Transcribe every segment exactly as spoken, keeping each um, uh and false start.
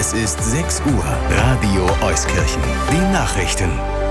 Es ist sechs Uhr. Radio Euskirchen. Die Nachrichten.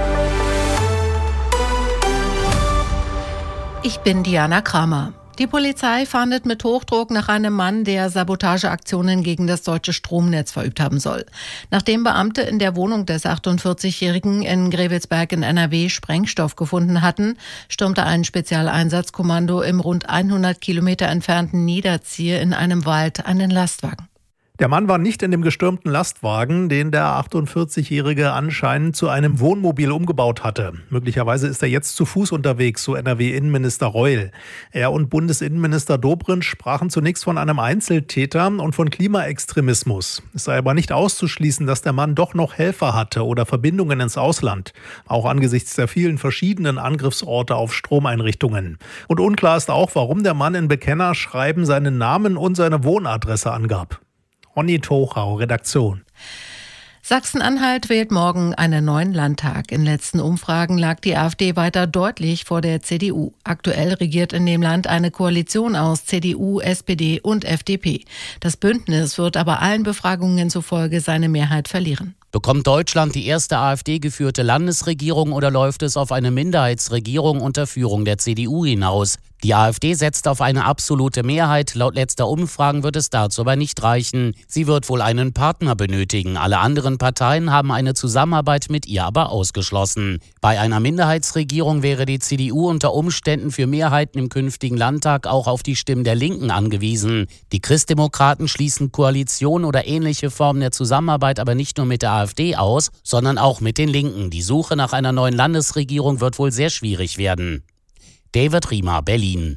Ich bin Diana Kramer. Die Polizei fahndet mit Hochdruck nach einem Mann, der Sabotageaktionen gegen das deutsche Stromnetz verübt haben soll. Nachdem Beamte in der Wohnung des achtundvierzigjährigen in Grevelsberg in N R W Sprengstoff gefunden hatten, stürmte ein Spezialeinsatzkommando im rund hundert Kilometer entfernten Niederzier in einem Wald einen Lastwagen. Der Mann war nicht in dem gestürmten Lastwagen, den der achtundvierzigjährige anscheinend zu einem Wohnmobil umgebaut hatte. Möglicherweise ist er jetzt zu Fuß unterwegs, so N R W-Innenminister Reul. Er und Bundesinnenminister Dobrindt sprachen zunächst von einem Einzeltäter und von Klimaextremismus. Es sei aber nicht auszuschließen, dass der Mann doch noch Helfer hatte oder Verbindungen ins Ausland. Auch angesichts der vielen verschiedenen Angriffsorte auf Stromeinrichtungen. Und unklar ist auch, warum der Mann in Bekennerschreiben seinen Namen und seine Wohnadresse angab. Ronny Tochau, Redaktion. Sachsen-Anhalt wählt morgen einen neuen Landtag. In letzten Umfragen lag die AfD weiter deutlich vor der C D U. Aktuell regiert in dem Land eine Koalition aus C D U, S P D und F D P. Das Bündnis wird aber allen Befragungen zufolge seine Mehrheit verlieren. Bekommt Deutschland die erste AfD-geführte Landesregierung oder läuft es auf eine Minderheitsregierung unter Führung der C D U hinaus? Die AfD setzt auf eine absolute Mehrheit. Laut letzter Umfragen wird es dazu aber nicht reichen. Sie wird wohl einen Partner benötigen. Alle anderen Parteien haben eine Zusammenarbeit mit ihr aber ausgeschlossen. Bei einer Minderheitsregierung wäre die C D U unter Umständen für Mehrheiten im künftigen Landtag auch auf die Stimmen der Linken angewiesen. Die Christdemokraten schließen Koalition oder ähnliche Formen der Zusammenarbeit aber nicht nur mit der AfD aus, sondern auch mit den Linken. Die Suche nach einer neuen Landesregierung wird wohl sehr schwierig werden. David Riemer, Berlin.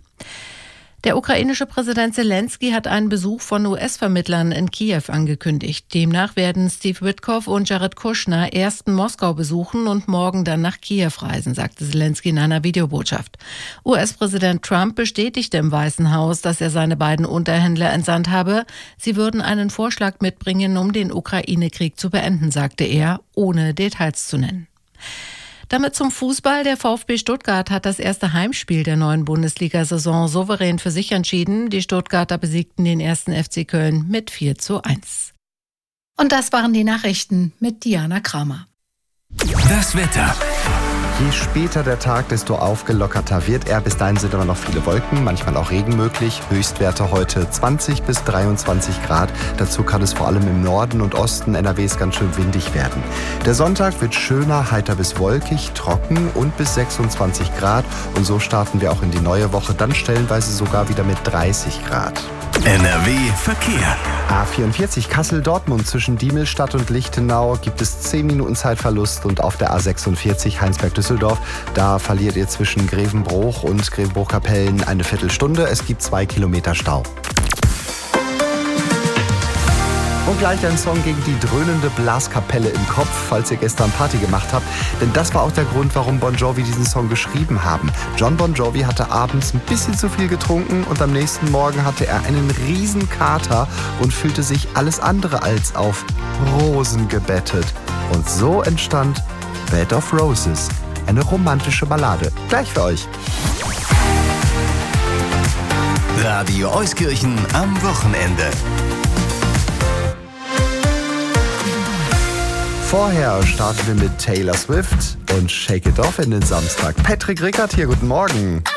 Der ukrainische Präsident Zelensky hat einen Besuch von U S-Vermittlern in Kiew angekündigt. Demnach werden Steve Witkoff und Jared Kushner erst Moskau besuchen und morgen dann nach Kiew reisen, sagte Zelensky in einer Videobotschaft. U S-Präsident Trump bestätigte im Weißen Haus, dass er seine beiden Unterhändler entsandt habe. Sie würden einen Vorschlag mitbringen, um den Ukraine-Krieg zu beenden, sagte er, ohne Details zu nennen. Damit zum Fußball. Der VfB Stuttgart hat das erste Heimspiel der neuen Bundesliga-Saison souverän für sich entschieden. Die Stuttgarter besiegten den ersten F C Köln mit vier zu eins. Und das waren die Nachrichten mit Diana Kramer. Das Wetter. Je später der Tag, desto aufgelockerter wird er. Bis dahin sind aber noch viele Wolken, manchmal auch Regen möglich. Höchstwerte heute zwanzig bis dreiundzwanzig Grad. Dazu kann es vor allem im Norden und Osten N R Ws ganz schön windig werden. Der Sonntag wird schöner, heiter bis wolkig, trocken und bis sechsundzwanzig Grad. Und so starten wir auch in die neue Woche, dann stellenweise sogar wieder mit dreißig Grad. N R W Verkehr. A vierundvierzig Kassel-Dortmund zwischen Diemelstadt und Lichtenau gibt es zehn Minuten Zeitverlust und auf der A sechsundvierzig Heinsberg-Düsseldorf, da verliert ihr zwischen Grevenbruch und Grevenbruch-Kapellen eine Viertelstunde. Es gibt zwei Kilometer Stau. Und gleich ein Song gegen die dröhnende Blaskapelle im Kopf, falls ihr gestern Party gemacht habt. Denn das war auch der Grund, warum Bon Jovi diesen Song geschrieben haben. John Bon Jovi hatte abends ein bisschen zu viel getrunken und am nächsten Morgen hatte er einen riesen Kater und fühlte sich alles andere als auf Rosen gebettet. Und so entstand Bed of Roses, eine romantische Ballade. Gleich für euch. Radio Euskirchen am Wochenende. Vorher starten wir mit Taylor Swift und Shake It Off in den Samstag. Patrick Rickert hier, guten Morgen.